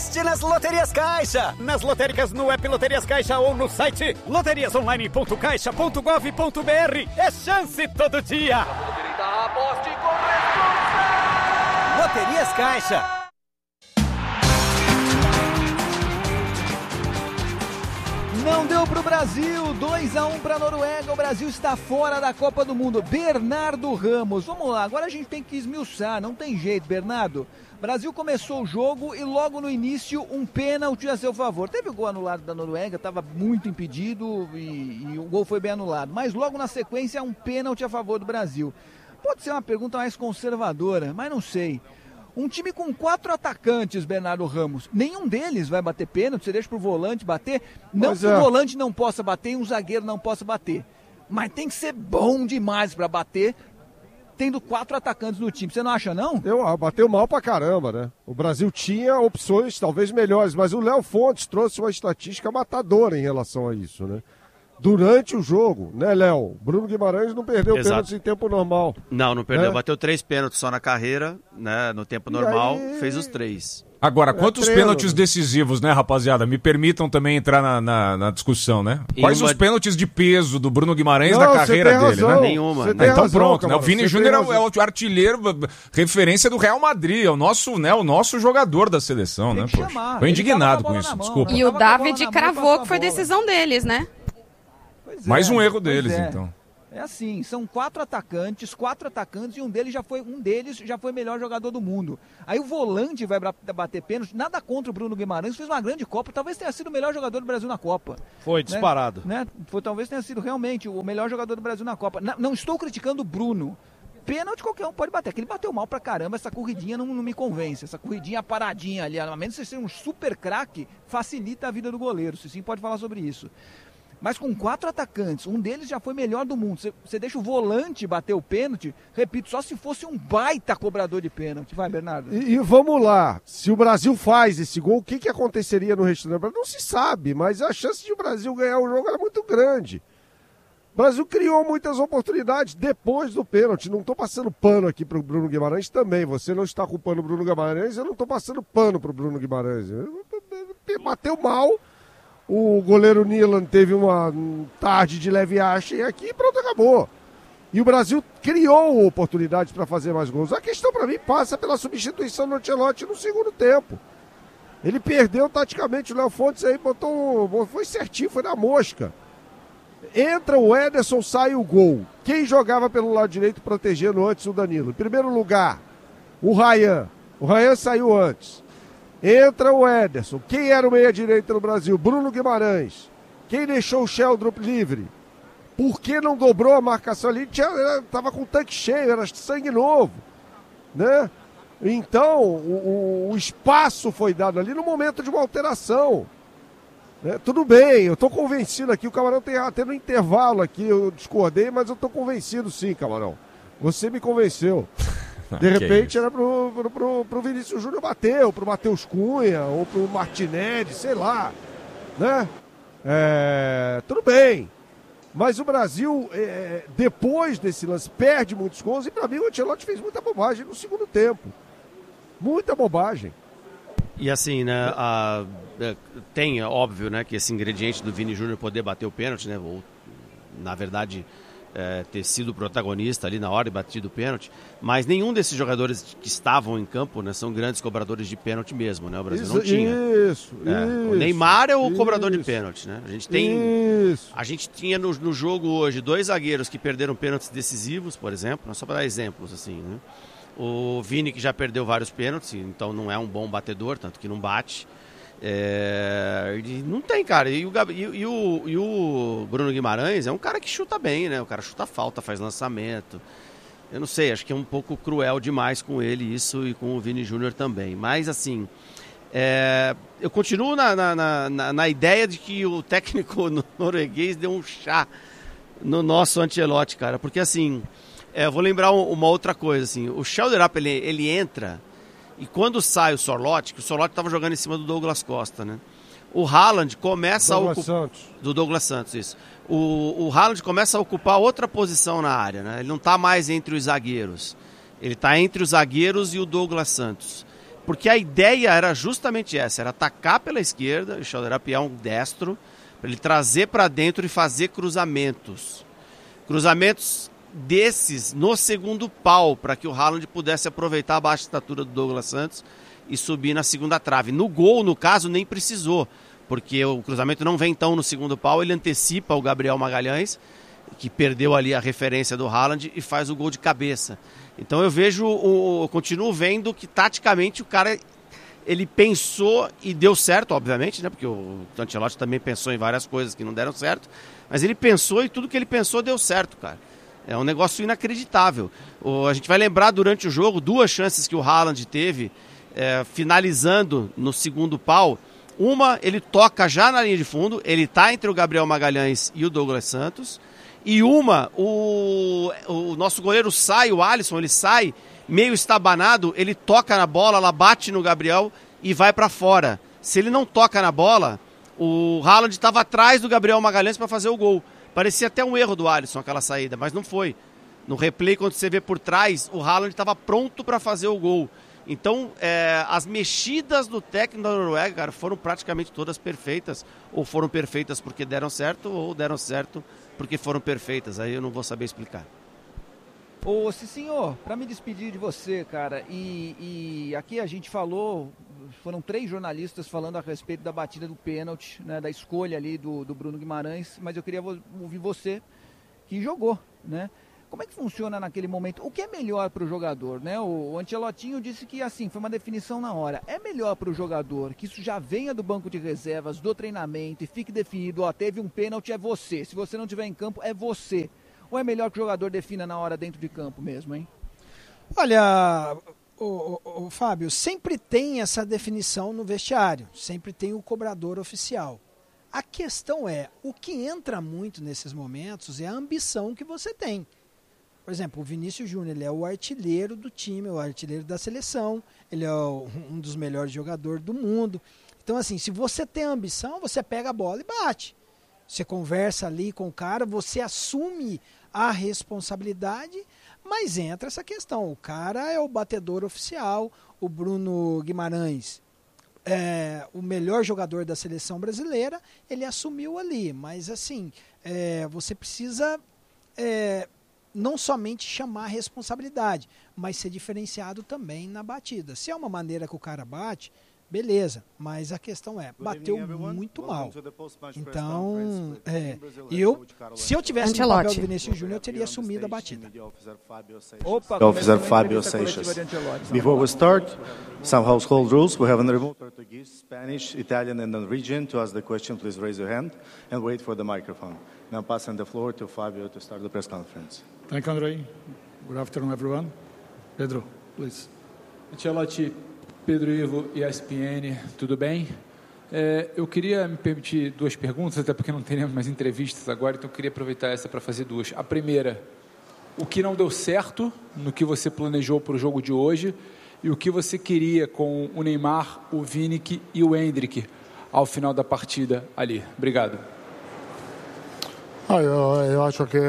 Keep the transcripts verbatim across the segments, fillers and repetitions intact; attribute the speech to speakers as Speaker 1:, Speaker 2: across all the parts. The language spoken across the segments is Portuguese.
Speaker 1: Aposte nas Loterias Caixa. Nas lotéricas, no app Loterias Caixa ou no site loterias online ponto caixa ponto gov ponto br. É chance todo dia.
Speaker 2: Aposte com responsa.
Speaker 1: Loterias Caixa.
Speaker 3: Não deu pro Brasil, dois a um pra Noruega, o Brasil está fora da Copa do Mundo. Bernardo Ramos, vamos lá, agora a gente tem que esmiuçar, não tem jeito, Bernardo. Brasil começou o jogo e logo no início um pênalti a seu favor. Teve o gol anulado da Noruega, estava muito impedido e, e o gol foi bem anulado. Mas logo na sequência um pênalti a favor do Brasil. Pode ser uma pergunta mais conservadora, mas não sei. Um time com quatro atacantes, Bernardo Ramos, nenhum deles vai bater pênalti, você deixa pro volante bater. Não
Speaker 4: Mas
Speaker 3: que
Speaker 4: é.
Speaker 3: o volante não possa bater e um zagueiro não possa bater. Mas tem que ser bom demais para bater, tendo quatro atacantes no time. Você não acha, não?
Speaker 4: Eu, ah, bateu mal pra caramba, né? O Brasil tinha opções talvez melhores, mas o Léo Fontes trouxe uma estatística matadora em relação a isso, né? Durante o jogo, né, Léo? Bruno Guimarães não perdeu
Speaker 5: Exato.
Speaker 4: pênaltis em tempo normal.
Speaker 5: Não, não perdeu.
Speaker 4: É.
Speaker 5: Bateu três pênaltis só na carreira, né? No tempo
Speaker 4: E
Speaker 5: normal,
Speaker 4: aí-
Speaker 5: fez os três.
Speaker 6: Agora, quantos
Speaker 4: treino,
Speaker 6: pênaltis
Speaker 4: né?
Speaker 6: decisivos, né, rapaziada? Me permitam também entrar na, na, na discussão, né?
Speaker 5: E
Speaker 6: Quais
Speaker 5: uma-
Speaker 6: os pênaltis de peso do Bruno Guimarães
Speaker 4: Não,
Speaker 6: na
Speaker 4: você
Speaker 6: carreira
Speaker 4: tem
Speaker 6: dele,
Speaker 4: razão,
Speaker 6: né?
Speaker 5: Nenhuma,
Speaker 4: você
Speaker 5: né?
Speaker 4: tem
Speaker 6: Então
Speaker 4: razão,
Speaker 6: pronto, né? O
Speaker 4: Camarão,
Speaker 6: Vini
Speaker 4: você
Speaker 6: Júnior é
Speaker 4: tem
Speaker 6: o, é o artilheiro, referência do Real Madrid, é o nosso, né, o nosso jogador da seleção,
Speaker 3: Tem
Speaker 6: né?
Speaker 3: que
Speaker 6: Poxa,
Speaker 3: chamar.
Speaker 6: tô
Speaker 3: Ele
Speaker 6: indignado
Speaker 3: tava com a
Speaker 6: com
Speaker 3: bola
Speaker 6: isso,
Speaker 3: na mão,
Speaker 6: desculpa.
Speaker 3: né?
Speaker 7: E o
Speaker 3: Tava com a bola
Speaker 7: David
Speaker 3: na mão e
Speaker 7: cravou
Speaker 3: passou
Speaker 7: que foi
Speaker 3: a bola.
Speaker 7: decisão deles, né?
Speaker 3: Pois
Speaker 6: Mais
Speaker 3: é,
Speaker 6: um erro
Speaker 3: pois
Speaker 6: deles,
Speaker 3: é.
Speaker 6: então.
Speaker 3: É assim, são quatro atacantes, quatro atacantes e um deles já foi um deles já foi melhor jogador do mundo. Aí o volante vai bra- bater pênalti, nada contra o Bruno Guimarães, fez uma grande Copa, talvez tenha sido o melhor jogador do Brasil na Copa.
Speaker 8: Foi disparado.
Speaker 3: Né? Foi, talvez tenha sido realmente o melhor jogador do Brasil na Copa. Na- não estou criticando o Bruno. Pênalti qualquer um pode bater. Aquele bateu mal pra caramba, essa corridinha não, não me convence. Essa corridinha paradinha ali, a menos que você seja um super craque, facilita a vida do goleiro. Se sim, pode falar sobre isso. Mas com quatro atacantes, um deles já foi melhor do mundo. Você, você deixa o volante bater o pênalti, repito, só se fosse um baita cobrador de pênalti. Vai, Bernardo.
Speaker 4: E, e vamos lá, se o Brasil faz esse gol, o que, que aconteceria no restante do Brasil? Não se sabe, mas a chance de o Brasil ganhar o jogo era muito grande. O Brasil criou muitas oportunidades depois do pênalti. Não estou passando pano aqui para o Bruno Guimarães também. Você não está culpando o Bruno Guimarães, eu não estou passando pano para o Bruno Guimarães. Bateu mal. O goleiro Nilan teve uma tarde de leve ache aqui e pronto, acabou. E o Brasil criou oportunidades para fazer mais gols. A questão para mim passa pela substituição do Ancelotti no segundo tempo. Ele perdeu taticamente o Léo Fontes aí, botou, foi certinho, foi na mosca. Entra o Ederson, sai o gol. Quem jogava pelo lado direito protegendo antes o Danilo? Em primeiro lugar, o Ryan. O Ryan saiu antes. Entra o Ederson. Quem era o meia-direita no Brasil? Bruno Guimarães. Quem deixou o Sheldrop livre? Por que não dobrou a marcação ali? Estava com o tanque cheio, era sangue novo. Né? Então, o, o espaço foi dado ali no momento de uma alteração. Né? Tudo bem, eu estou convencido aqui. O Camarão tem até no intervalo aqui, eu discordei, mas eu estou convencido sim, Camarão. Você me convenceu. De repente era pro, pro, pro, pro Vinícius Júnior bater, ou pro Matheus Cunha, ou pro Martinelli, sei lá, né? É, tudo bem, mas o Brasil, é, depois desse lance, perde muitos gols, e pra mim o Ancelotti fez muita bobagem no segundo tempo. Muita bobagem.
Speaker 5: E assim, né, a, é, tem, é óbvio, né, que esse ingrediente do Vini Júnior poder bater o pênalti, né, ou, na verdade... É, ter sido protagonista ali na hora e batido o pênalti, mas nenhum desses jogadores que estavam em campo, né, são grandes cobradores de pênalti mesmo, né? O Brasil
Speaker 4: Isso,
Speaker 5: não tinha.
Speaker 4: Isso,
Speaker 5: é,
Speaker 4: isso,
Speaker 5: o Neymar é o
Speaker 4: isso,
Speaker 5: cobrador de pênalti, né? A gente tem,
Speaker 4: isso.
Speaker 5: a gente tinha no, no jogo hoje dois zagueiros que perderam pênaltis decisivos, por exemplo, só para dar exemplos assim, né? O Vini que já perdeu vários pênaltis, então não é um bom batedor, tanto que não bate. É, não tem, cara. E o, e, e, o, e o Bruno Guimarães é um cara que chuta bem, né? O cara chuta falta, faz lançamento. Eu não sei, acho que é um pouco cruel demais com ele isso e com o Vini Júnior também. Mas assim, é, eu continuo na, na, na, na ideia de que o técnico norueguês deu um chá no nosso Ancelotti, cara. Porque assim, é, eu vou lembrar uma outra coisa, assim, o Sheldrop, ele, ele entra... E quando sai o Sorloth, que o Sorloth estava jogando em cima do Douglas Costa, né? O Haaland começa
Speaker 4: Douglas
Speaker 5: a ocupar...
Speaker 4: Santos.
Speaker 5: Do Douglas Santos, isso. O, o Haaland começa a ocupar outra posição na área, né? Ele não está mais entre os zagueiros. Ele está entre os zagueiros e o Douglas Santos. porque a ideia era justamente essa, era atacar pela esquerda, o Schellerup é um destro, para ele trazer para dentro e fazer cruzamentos. Cruzamentos desses no segundo pau, para que o Haaland pudesse aproveitar a baixa estatura do Douglas Santos e subir na segunda trave. No gol, no caso, nem precisou, porque o cruzamento não vem tão no segundo pau, ele antecipa o Gabriel Magalhães, que perdeu ali a referência do Haaland, e faz o gol de cabeça. Então eu vejo, o, eu continuo vendo que taticamente o cara, ele pensou e deu certo, obviamente, né? Porque o Ancelotti também pensou em várias coisas que não deram certo, mas ele pensou e tudo que ele pensou deu certo, cara. É um negócio inacreditável. O, a gente vai lembrar durante o jogo duas chances que o Haaland teve, é, finalizando no segundo pau. Uma, ele toca já na linha de fundo, ele está entre o Gabriel Magalhães e o Douglas Santos. E uma, o, o nosso goleiro sai, o Alisson, ele sai meio estabanado, ele toca na bola, ela bate no Gabriel e vai para fora. Se ele não toca na bola, o Haaland estava atrás do Gabriel Magalhães para fazer o gol. Parecia até um erro do Alisson aquela saída, mas não foi. No replay, quando você vê por trás, o Haaland estava pronto para fazer o gol. Então, é, as mexidas do técnico da Noruega, cara, foram praticamente todas perfeitas. Ou foram perfeitas porque deram certo, ou deram certo porque foram perfeitas. Aí eu não vou saber explicar.
Speaker 3: Ô, senhor, para me despedir de você, cara, e, e aqui a gente falou, foram três jornalistas falando a respeito da batida do pênalti, né, da escolha ali do, do Bruno Guimarães, mas eu queria ouvir você, que jogou, né? Como é que funciona naquele momento? O que é melhor para o jogador, né? O, o Ancelottinho disse que, assim, foi uma definição na hora. É melhor para o jogador que isso já venha do banco de reservas, do treinamento, e fique definido, ó, teve um pênalti, é você. Se você não estiver em campo, é você. Ou é melhor que o jogador defina na hora dentro de campo mesmo, hein?
Speaker 7: Olha, o, o, o Fábio, sempre tem essa definição no vestiário. Sempre tem o cobrador oficial. A questão é, o que entra muito nesses momentos é a ambição que você tem. Por exemplo, o Vinícius Júnior, ele é o artilheiro do time, o artilheiro da seleção, ele é o, um dos melhores jogadores do mundo. Então, assim, se você tem ambição, você pega a bola e bate. Você conversa ali com o cara, você assume a responsabilidade, mas entra essa questão. O cara é o batedor oficial, o Bruno Guimarães é o melhor jogador da seleção brasileira, ele assumiu ali. Mas, assim, é, você precisa... É, não somente chamar a responsabilidade, mas ser diferenciado também na batida. Se é uma maneira que o cara bate, beleza, mas a questão é, bateu muito mal. Então, é, eu, se eu tivesse no papel do Vinícius Júnior, eu teria assumido a batida.
Speaker 8: Opa, Officer Fábio Seixas. Before we start, some household rules. We have an remote Portuguese, Spanish, Italian and Norwegian. To ask the question, please raise your hand and wait for the microphone. Now passing the floor to Fábio to start the press conference.
Speaker 9: Thank you, Andrei. Good afternoon, everyone. Pedro, please.
Speaker 10: Ancelotti, Pedro Ivo e E S P N, tudo bem? É, eu queria me permitir duas perguntas, até porque não teremos mais entrevistas agora, então eu queria aproveitar essa para fazer duas. A primeira, o que não deu certo no que você planejou para o jogo de hoje e o que você queria com o Neymar, o Vinic e o Endrick ao final da partida ali. Obrigado.
Speaker 9: Ah, eu, eu acho que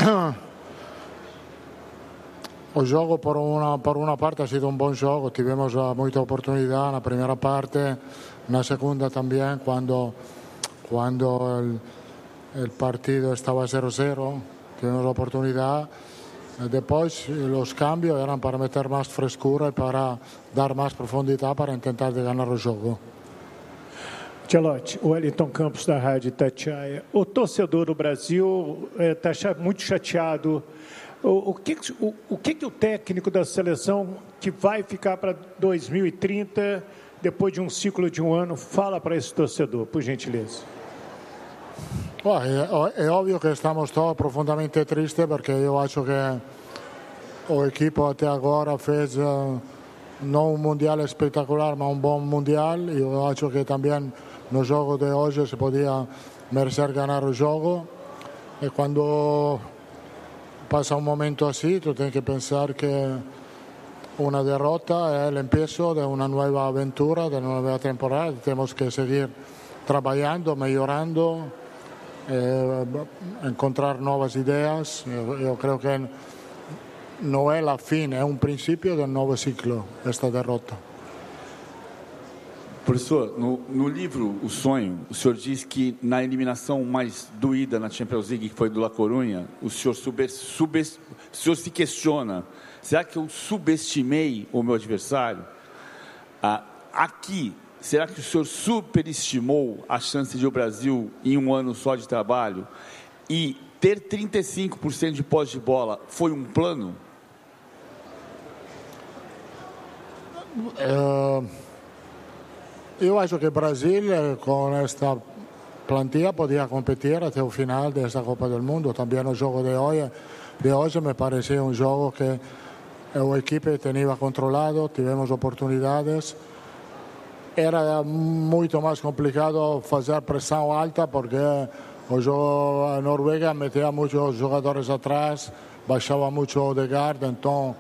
Speaker 9: o jogo, por uma, por uma parte, ha sido um bom jogo. Tivemos muita oportunidade na primeira parte, na segunda também, quando, quando o partido estava zero a zero. Tivemos a oportunidade. Depois, os cambios eram para meter mais frescura e para dar mais profundidade para tentar de ganhar o jogo.
Speaker 11: Ancelotti, o Wellington Campos da Rádio Itatiaia. O torcedor do Brasil está é, muito chateado. O, o, que, o, o que, que o técnico da seleção, que vai ficar para dois mil e trinta, depois de um ciclo de um ano, fala para esse torcedor, por gentileza?
Speaker 9: Bom, é, é óbvio que estamos todos profundamente tristes, porque eu acho que o equipo até agora fez uh, não um mundial espetacular, mas um bom mundial. E eu acho que também no jogo de hoje se podia merecer ganhar o jogo. E quando passa um momento assim, tu tens que pensar que uma derrota é o começo de uma nova aventura, de uma nova temporada. Temos que seguir trabalhando, melhorando, eh, encontrar novas ideias. Eu, eu creio que não é a fim, é um princípio de um novo ciclo, esta derrota.
Speaker 12: Professor, no, no livro O Sonho, o senhor diz que na eliminação mais doída na Champions League, que foi do La Coruña, o senhor, sub, sub, o senhor se questiona, será que eu subestimei o meu adversário? Ah, aqui, será que o senhor superestimou a chance de o Brasil, em um ano só de trabalho, e ter trinta e cinco por cento de posse de bola foi um plano?
Speaker 9: Uh... Eu acho que o Brasil, com esta plantilla, podia competir até o final desta Copa do Mundo. Também o jogo de hoje, de hoje me pareceu um jogo que a equipe tinha controlado, tivemos oportunidades. Era muito mais complicado fazer pressão alta, porque o jogo, a Noruega metia muitos jogadores atrás, baixava muito o Odegaard, então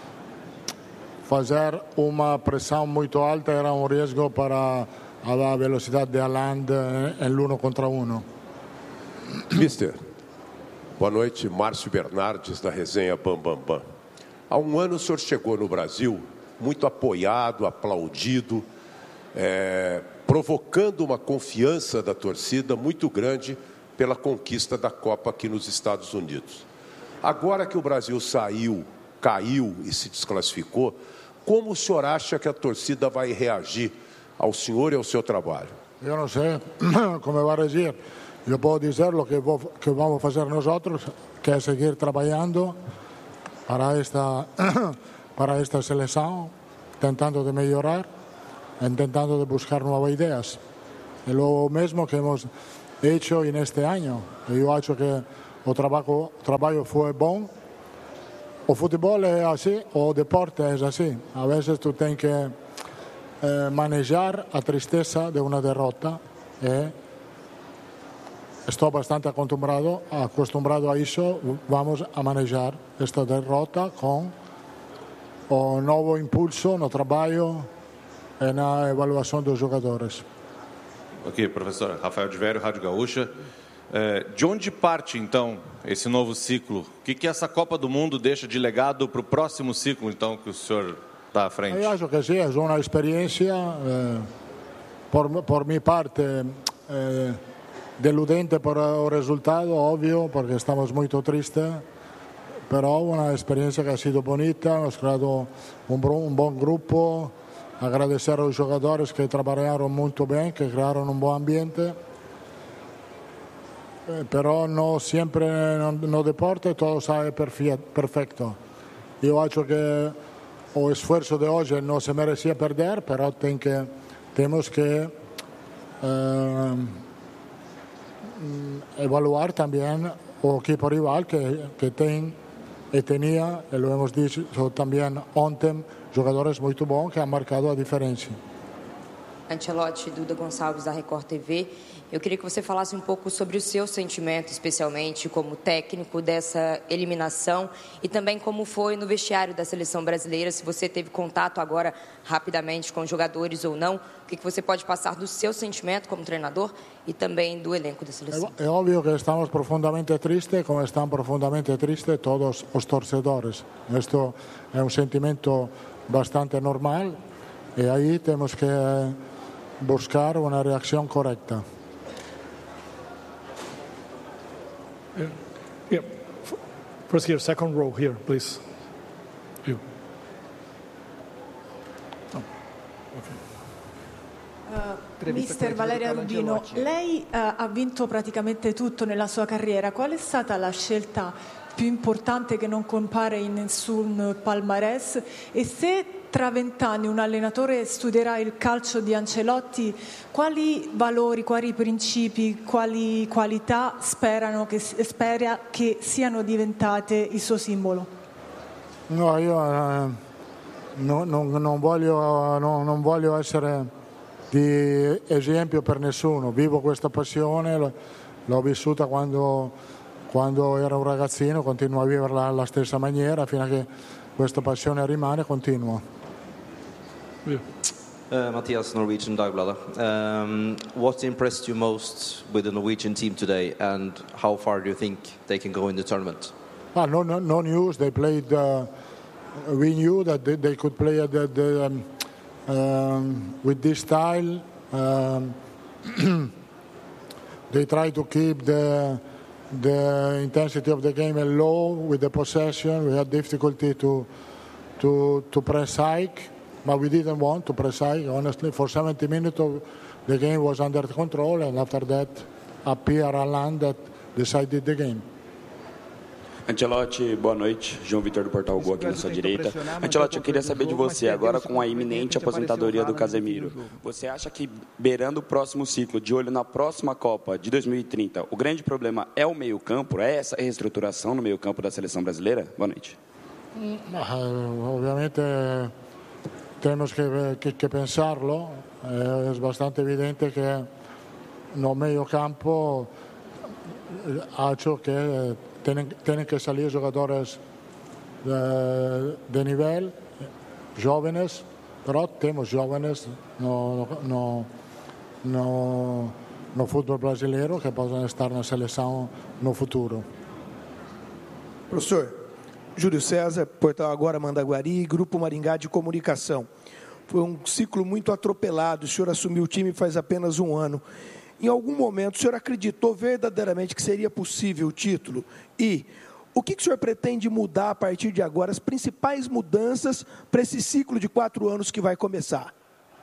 Speaker 9: fazer uma pressão muito alta era um risco para a velocidade de Haaland em um contra um.
Speaker 13: Mister, boa noite. Márcio Bernardes, da resenha Bam Bam Bam. Há um ano o senhor chegou no Brasil muito apoiado, aplaudido, é, provocando uma confiança da torcida muito grande pela conquista da Copa aqui nos Estados Unidos. Agora que o Brasil saiu, caiu e se desclassificou, como o senhor acha que a torcida vai reagir ao senhor e ao seu trabalho?
Speaker 9: Eu não sei como vai reagir. Eu posso dizer o que, vou, que vamos fazer nós, que é seguir trabalhando para esta, para esta seleção, tentando de melhorar, tentando de buscar novas ideias. É o mesmo que hemos hecho neste ano. Eu acho que o trabalho, o trabalho foi bom. O futebol é assim, o deporte é assim. A vezes tu tens que eh, manejar a tristeza de uma derrota. E estou bastante acostumbrado, acostumbrado a isso. Vamos a manejar esta derrota com o novo impulso no trabalho e na avaliação dos jogadores.
Speaker 14: Ok, professor. Rafael de Vério, Rádio Gaúcha. É, de onde parte, então, esse novo ciclo? O que, que essa Copa do Mundo deixa de legado para o próximo ciclo, então, que o senhor está à frente?
Speaker 9: Eu acho que sim, é uma experiência, eh, por, por minha parte, eh, deludente por o resultado, óbvio, porque estamos muito tristes, mas uma experiência que ha sido bonita, hemos criado um, um bom grupo, agradecer aos jogadores que trabalharam muito bem, que criaram um bom ambiente. Però no sempre no deporte todo sai perfeito. Eu acho que o esforço de hoje não se merecia perder, però tem que, temos que eh, evaluar também o equipo rival que, que tem e tinha, e lo hemos dicho também ontem, jogadores muito bons que han marcado a diferença.
Speaker 15: Ancelotti, Duda Gonçalves, da Record T V. Eu queria que você falasse um pouco sobre o seu sentimento, especialmente como técnico dessa eliminação e também como foi no vestiário da seleção brasileira, se você teve contato agora rapidamente com os jogadores ou não, o que você pode passar do seu sentimento como treinador e também do elenco da seleção.
Speaker 9: É óbvio que estamos profundamente tristes, como estão profundamente tristes todos os torcedores. Isto é um sentimento bastante normal e aí temos que buscar uma reação correta.
Speaker 11: Yeah. Yeah. First here, second row here, please. You. Oh.
Speaker 16: Okay. Uh, Mister Valeria Rubino, lei uh, ha vinto praticamente tutto nella sua carriera. Qual è stata la scelta più importante che non compare in nessun palmarès? E se tra vent'anni un allenatore studierà il calcio di Ancelotti, quali valori, quali principi, quali qualità sperano che, spera che siano diventate il suo simbolo?
Speaker 9: No, io eh, no, no, non, voglio, no, non voglio essere di esempio per nessuno. Vivo questa passione, l'ho vissuta quando, quando ero un ragazzino, continuo a viverla alla stessa maniera, fino a che questa passione rimane, continuo.
Speaker 17: Yeah. Uh, Mathias, Norwegian Dagbladet. Um, what impressed you most with the Norwegian team today, and how far do you think they can go in the tournament?
Speaker 9: Ah, no, no, no news. They played. Uh, we knew that they, they could play at the, the, um, um, with this style, um, they try to keep the the intensity of the game low with the possession. We had difficulty to to to press high, but we didn't want to press high. Honestly, for seventy minutes of the game was under control, and after that appeared Alain that decided the game.
Speaker 18: Ancelotti, boa noite. João Vitor do Portal Gol aqui na sua direita. Ancelotti, eu queria saber de você, agora com a iminente aposentadoria do Casemiro, você acha que, beirando o próximo ciclo, de olho na próxima Copa de dois mil e trinta, o grande problema é o meio-campo? É essa reestruturação no meio-campo da seleção brasileira? Boa noite.
Speaker 9: Obviamente temos que, que, que pensarlo. É bastante evidente que no meio-campo acho que Tienen, tienen que salir jugadores de, de nivel, jóvenes, pero tenemos jóvenes no, no, no, no futebol brasileiro que podem estar na seleção no futuro.
Speaker 19: Professor, Júlio César, Portal Agora Mandaguari, Grupo Maringá de Comunicação. Foi um ciclo muito atropelado, o senhor assumiu o time faz apenas um ano. Em algum momento, o senhor acreditou verdadeiramente que seria possível o título? E o que, que o senhor pretende mudar a partir de agora, as principais mudanças para esse ciclo de quatro anos que vai começar?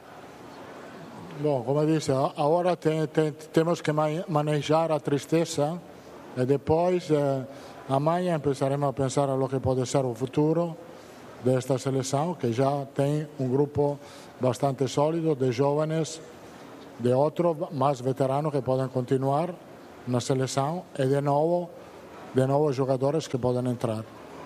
Speaker 9: Bom, como eu disse, agora tem, tem, temos que manejar a tristeza e depois, eh, amanhã, começaremos a pensar no que pode ser o futuro desta seleção, que já tem um grupo bastante sólido de jovens, de outros mais veteranos que podem continuar na seleção e de novo, de novos jogadores que podem entrar.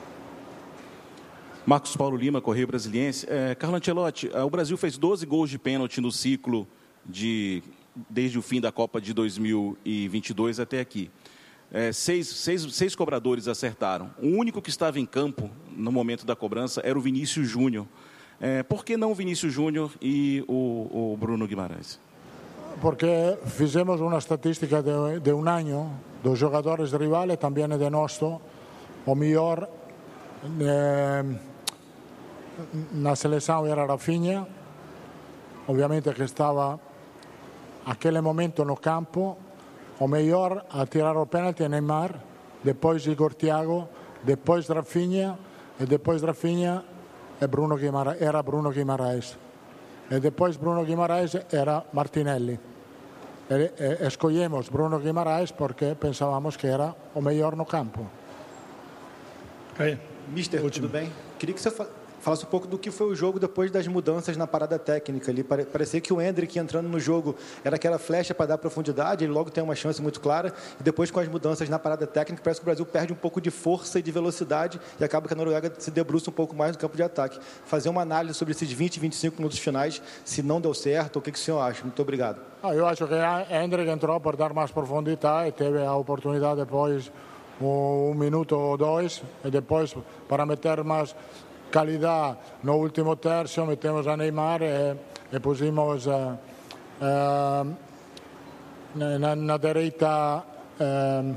Speaker 20: Marcos Paulo Lima, Correio Brasiliense. É, Carlo Ancelotti, o Brasil fez doze gols de pênalti no ciclo de, desde o fim da Copa de dois mil e vinte e dois até aqui. É, seis, seis, seis cobradores acertaram. O único que estava em campo no momento da cobrança era o Vinícius Júnior. É, por que não o Vinícius Júnior e o, o Bruno Guimarães?
Speaker 9: Porque fizemos uma estatística de, de um ano dos jogadores rivais, também de nosso. O melhor eh, na seleção era Rafinha, obviamente que estava naquele momento no campo. O melhor a tirar o pênalti é Neymar, depois Igor Thiago, depois Rafinha, e depois Rafinha é Bruno Guimarães, era Bruno Guimarães. E depois Bruno Guimarães era Martinelli. E, e, escolhemos Bruno Guimarães porque pensávamos que era o melhor no campo.
Speaker 21: Aí, Mister, tudo bem? Queria que você falasse um pouco do que foi o jogo depois das mudanças na parada técnica ali. Parecia que o Endrick entrando no jogo era aquela flecha para dar profundidade, ele logo tem uma chance muito clara, e depois com as mudanças na parada técnica, parece que o Brasil perde um pouco de força e de velocidade e acaba que a Noruega se debruça um pouco mais no campo de ataque. Fazer uma análise sobre esses vinte, vinte e cinco minutos finais, se não deu certo, o que, que o senhor acha? Muito obrigado.
Speaker 9: Ah, eu acho que Endrick entrou para dar mais profundidade, teve a oportunidade depois um, um minuto ou dois, e depois para meter mais qualidade no último terço, metemos a Neymar e, e pusimos uh, uh, na, na direita uh,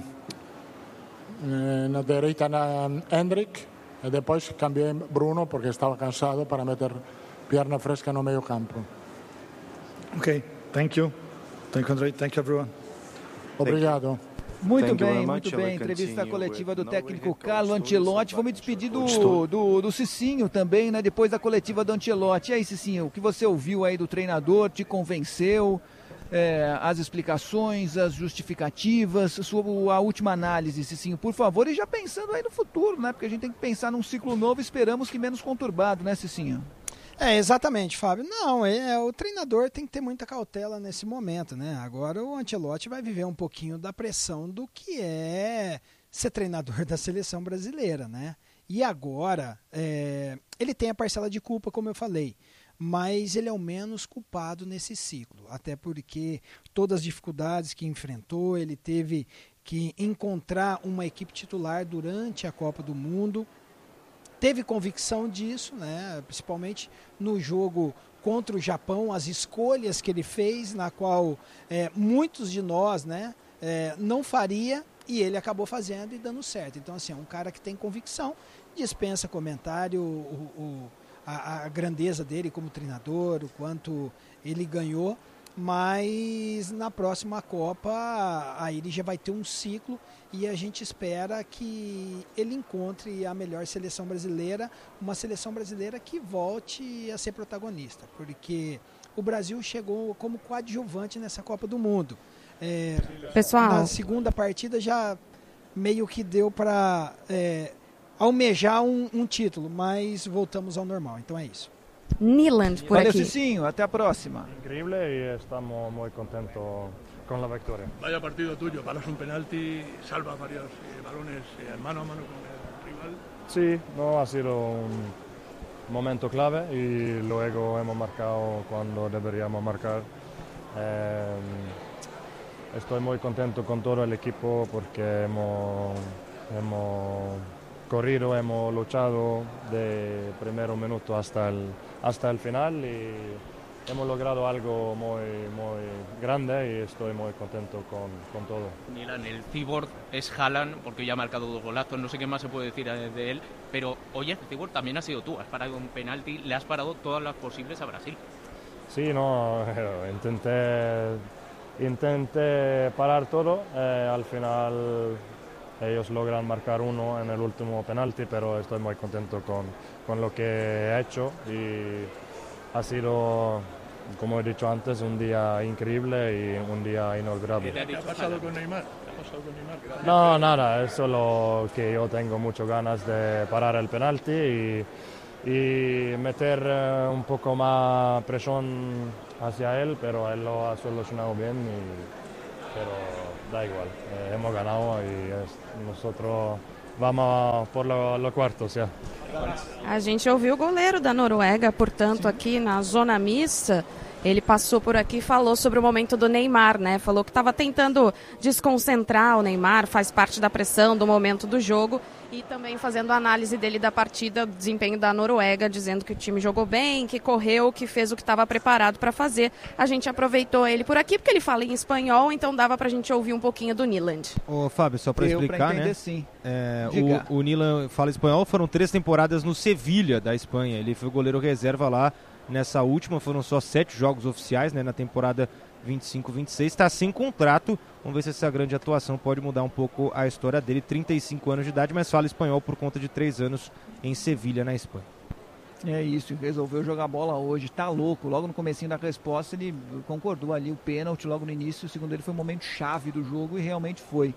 Speaker 9: na direita na Endrick, e depois cambiei Bruno porque estava cansado para meter perna fresca no meio campo.
Speaker 21: Ok, thank you. Thank you, Andrei. Thank you, everyone.
Speaker 9: Obrigado.
Speaker 3: Muito Thank bem, muito bem. Entrevista coletiva do técnico Carlo Ancelotti. Vou me despedir do, do, do Cicinho também, né? Depois da coletiva do Ancelotti. E aí, Cicinho, o que você ouviu aí do treinador? Te convenceu? É, as explicações, as justificativas, sua, a última análise, Cicinho, por favor. E já pensando aí no futuro, né? Porque a gente tem que pensar num ciclo novo, esperamos que menos conturbado, né, Cicinho?
Speaker 7: É, exatamente, Fábio. Não, é, o treinador tem que ter muita cautela nesse momento, né? Agora o Ancelotti vai viver um pouquinho da pressão do que é ser treinador da seleção brasileira, né? E agora, é, ele tem a parcela de culpa, como eu falei, mas ele é o menos culpado nesse ciclo, até porque todas as dificuldades que enfrentou, ele teve que encontrar uma equipe titular durante a Copa do Mundo. Teve convicção disso, né? Principalmente no jogo contra o Japão, as escolhas que ele fez, na qual é, muitos de nós, né, é, não faria, e ele acabou fazendo e dando certo. Então, assim, é um cara que tem convicção, dispensa comentário, o, o, a, a grandeza dele como treinador, o quanto ele ganhou, mas na próxima Copa aí ele já vai ter um ciclo e a gente espera que ele encontre a melhor seleção brasileira, uma seleção brasileira que volte a ser protagonista, porque o Brasil chegou como coadjuvante nessa Copa do Mundo. É,
Speaker 2: Pessoal,
Speaker 7: na segunda partida já meio que deu para é, almejar um, um título, mas voltamos ao normal, então é isso.
Speaker 2: Niland por
Speaker 3: Valeu,
Speaker 2: aqui.
Speaker 3: Cicinho, até a próxima.
Speaker 22: Increíble y estamos muy contentos con la victoria.
Speaker 23: Vaya partido tuyo, paras un penalti, salvas varios eh, balones eh, mano a mano con el rival.
Speaker 22: Sí, no ha sido un momento clave y luego hemos marcado cuando deberíamos marcar. Eh, estoy muy contento con todo el equipo porque hemos, hemos corrido, hemos luchado de primer minuto hasta el, hasta el final y hemos logrado algo muy, muy grande y estoy muy contento con, con todo.
Speaker 24: Nilan, el cyborg es Haaland porque ya ha marcado dos golazos, no sé qué más se puede decir de él, pero oye, el cyborg también ha sido tú, has parado un penalti, le has parado todas las posibles a Brasil.
Speaker 22: Sí, no, intenté, intenté parar todo, eh, al final ellos logran marcar uno en el último penalti, pero estoy muy contento con, con lo que he hecho y ha sido, como he dicho antes, un día increíble y un día inolvidable.
Speaker 23: ¿Qué ha pasado con Neymar? ¿Qué ha pasado con Neymar?
Speaker 22: No, nada, es solo que yo tengo muchas ganas de parar el penalti y, y meter uh, un poco más presión hacia él, pero él lo ha solucionado bien, y, pero da igual, eh, hemos ganado y es, nosotros vamos por lo, lo cuarto, ya.
Speaker 2: A gente ouviu o goleiro da Noruega, portanto, Sim. aqui na zona mista. Ele passou por aqui e falou sobre o momento do Neymar, né? Falou que estava tentando desconcentrar o Neymar, faz parte da pressão, do momento do jogo, e também fazendo a análise dele da partida, do desempenho da Noruega, dizendo que o time jogou bem, que correu, que fez o que estava preparado para fazer. A gente aproveitou ele por aqui porque ele fala em espanhol, então dava para a gente ouvir um pouquinho do Niland.
Speaker 25: Ô Fábio, só para explicar, pra entender, né?
Speaker 3: Sim.
Speaker 25: É, o, o Niland fala espanhol, foram três temporadas no Sevilha da Espanha, ele foi goleiro reserva lá. Nessa última foram só sete jogos oficiais, né, na temporada vinte e cinco vinte e seis, está sem contrato. Vamos ver se essa grande atuação pode mudar um pouco a história dele. trinta e cinco anos de idade, mas fala espanhol por conta de três anos em Sevilha, na Espanha.
Speaker 3: É isso, resolveu jogar bola hoje, tá louco. Logo no comecinho da resposta ele concordou ali, o pênalti logo no início, segundo ele foi um momento chave do jogo e realmente foi.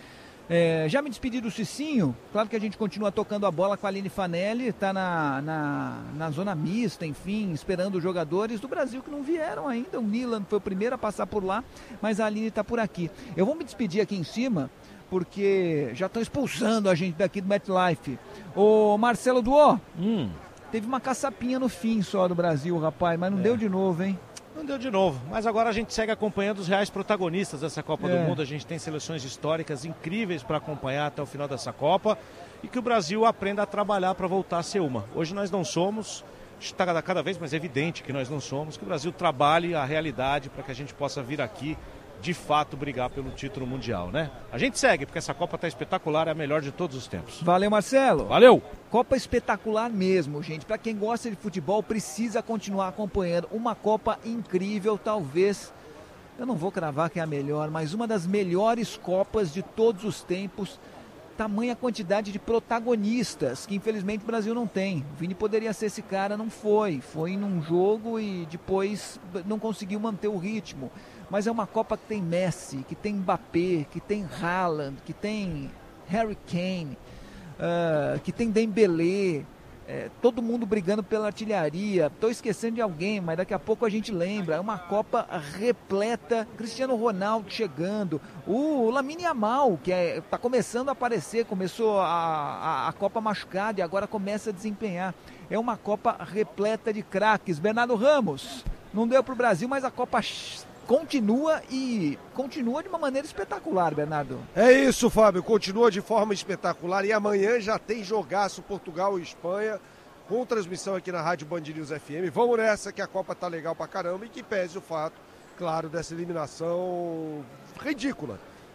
Speaker 3: É, já me despedi do Cicinho, claro que a gente continua tocando a bola com a Aline Fanelli, está na, na, na zona mista, enfim, esperando os jogadores do Brasil que não vieram ainda. O Nilan foi o primeiro a passar por lá, mas a Aline está por aqui. Eu vou me despedir aqui em cima, porque já estão expulsando a gente daqui do MetLife. Ô Marcelo Duó, hum. teve uma caçapinha no fim só do Brasil, rapaz, mas não é. deu de novo, hein?
Speaker 1: Não deu de novo, mas agora a gente segue acompanhando os reais protagonistas dessa Copa é. do Mundo. A gente tem seleções históricas incríveis para acompanhar até o final dessa Copa e que o Brasil aprenda a trabalhar para voltar a ser uma. Hoje nós não somos, está cada vez mais evidente que nós não somos, que o Brasil trabalhe a realidade para que a gente possa vir aqui de fato brigar pelo título mundial, né? A gente segue, porque essa Copa tá espetacular, é a melhor de todos os tempos.
Speaker 3: Valeu, Marcelo.
Speaker 1: Valeu.
Speaker 3: Copa espetacular mesmo, gente. Para quem gosta de futebol, precisa continuar acompanhando. Uma Copa incrível, talvez, eu não vou cravar que é a melhor, mas uma das melhores Copas de todos os tempos. Tamanha quantidade de protagonistas que infelizmente o Brasil não tem. O Vini poderia ser esse cara, não foi. Foi num jogo e depois não conseguiu manter o ritmo. Mas é uma Copa que tem Messi, que tem Mbappé, que tem Haaland, que tem Harry Kane, uh, que tem Dembélé, é, todo mundo brigando pela artilharia. Estou esquecendo de alguém, mas daqui a pouco a gente lembra. É uma Copa repleta, Cristiano Ronaldo chegando, o Lamine Yamal, que está é, começando a aparecer, começou a, a, a Copa machucada e agora começa a desempenhar. É uma Copa repleta de craques. Bernardo Ramos, não deu para o Brasil, mas a Copa continua e continua de uma maneira espetacular, Bernardo.
Speaker 4: É isso, Fábio, continua de forma espetacular e amanhã já tem jogaço Portugal e Espanha com transmissão aqui na Rádio Band News F M. Vamos nessa que a Copa tá legal pra caramba e que pese o fato, claro, dessa eliminação ridícula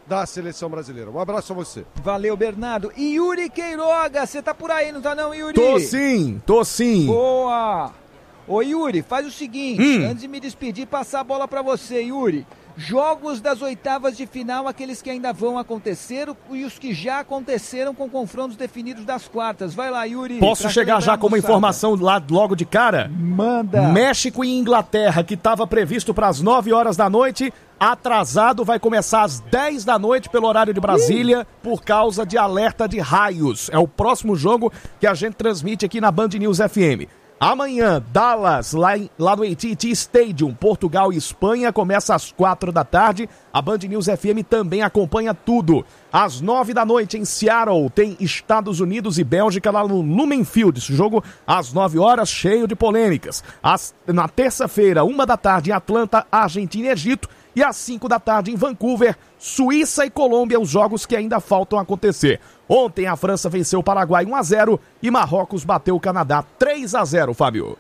Speaker 4: da seleção brasileira. Um abraço a você.
Speaker 3: Valeu, Bernardo. E Yuri Queiroga, você tá por aí, não tá não, Yuri?
Speaker 5: Tô sim, tô sim.
Speaker 3: Boa! Ô Yuri, faz o seguinte,
Speaker 5: hum.
Speaker 3: antes de me despedir, passar a bola pra você, Yuri. Jogos das oitavas de final, aqueles que ainda vão acontecer e os que já aconteceram com confrontos definidos das quartas. Vai lá, Yuri.
Speaker 5: Posso chegar já com uma informação lá logo de cara?
Speaker 3: Manda.
Speaker 5: México e Inglaterra, que estava previsto para as nove horas da noite, atrasado, vai começar às dez da noite pelo horário de Brasília, uh. por causa de alerta de raios. É o próximo jogo que a gente transmite aqui na Band News F M. Amanhã, Dallas, lá, em, lá no A T e T Stadium, Portugal e Espanha, começa às quatro da tarde. A Band News F M também acompanha tudo. Às nove da noite, em Seattle, tem Estados Unidos e Bélgica lá no Lumen Field. Esse jogo às nove horas, cheio de polêmicas. Às, na terça-feira, uma da tarde, em Atlanta, Argentina e Egito. E às cinco da tarde, em Vancouver, Suíça e Colômbia, os jogos que ainda faltam acontecer. Ontem a França venceu o Paraguai um a zero e Marrocos bateu o Canadá três a zero, Fábio.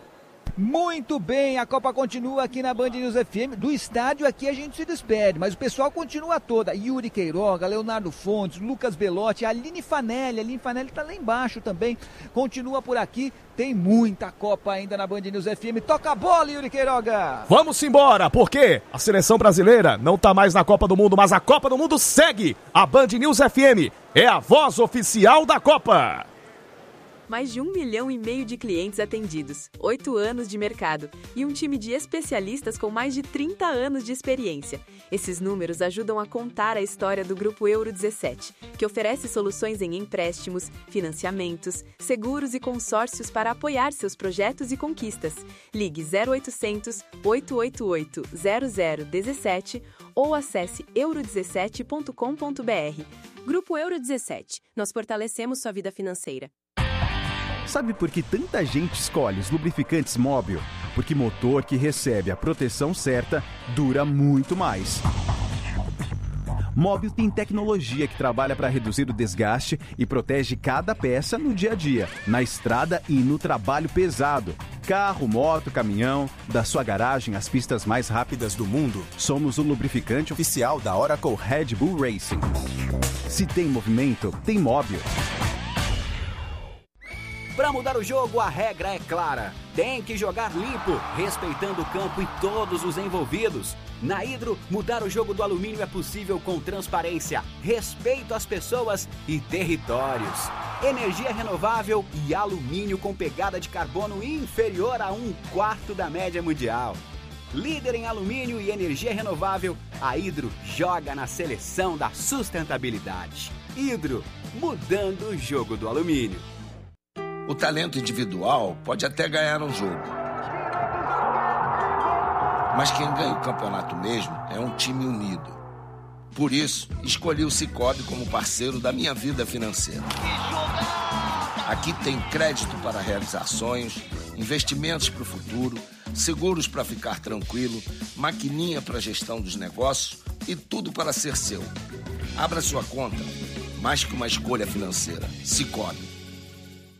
Speaker 3: Muito bem, a Copa continua aqui na Band News F M. Do estádio aqui a gente se despede, mas o pessoal continua toda. Yuri Queiroga, Leonardo Fontes, Lucas Belotti, Aline Fanelli. A Aline Fanelli tá lá embaixo também. Continua por aqui. Tem muita Copa ainda na Band News F M. Toca a bola, Yuri Queiroga.
Speaker 5: Vamos embora, porque a seleção brasileira não tá mais na Copa do Mundo, mas a Copa do Mundo segue. A Band News F M é a voz oficial da Copa.
Speaker 6: Mais de um milhão e meio de clientes atendidos, oito anos de mercado e um time de especialistas com mais de trinta anos de experiência. Esses números ajudam a contar a história do Grupo Euro dezessete, que oferece soluções em empréstimos, financiamentos, seguros e consórcios para apoiar seus projetos e conquistas. Ligue zero oitocentos, oito oito oito, zero zero um sete ou acesse euro dezessete ponto com ponto b r. Grupo Euro dezessete. Nós fortalecemos sua vida financeira.
Speaker 8: Sabe por que tanta gente escolhe os lubrificantes Móbil? Porque motor que recebe a proteção certa dura muito mais. Móbil tem tecnologia que trabalha para reduzir o desgaste e protege cada peça no dia a dia, na estrada e no trabalho pesado. Carro, moto, caminhão, da sua garagem às pistas mais rápidas do mundo, somos o lubrificante oficial da Oracle Red Bull Racing. Se tem movimento, tem Móbil.
Speaker 10: Para mudar o jogo, a regra é clara. Tem que jogar limpo, respeitando o campo e todos os envolvidos. Na Hidro, mudar o jogo do alumínio é possível com transparência, respeito às pessoas e territórios. Energia renovável e alumínio com pegada de carbono inferior a um quarto da média mundial. Líder em alumínio e energia renovável, a Hidro joga na seleção da sustentabilidade. Hidro, mudando o jogo do alumínio.
Speaker 12: O talento individual pode até ganhar um jogo. Mas quem ganha o campeonato mesmo é um time unido. Por isso, escolhi o Sicoob como parceiro da minha vida financeira. Aqui tem crédito para realizar sonhos, investimentos para o futuro, seguros para ficar tranquilo, maquininha para gestão dos negócios e tudo para ser seu. Abra sua conta, mais que uma escolha financeira. Sicoob.